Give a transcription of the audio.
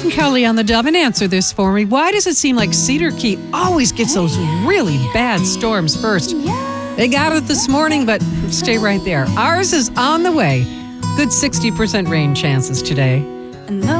Kelly on the Dove, and answer this for me. Why does it seem like Cedar Key always gets those really bad storms first? They got it this morning, but stay right there. Ours is on the way. Good 60% rain chances today.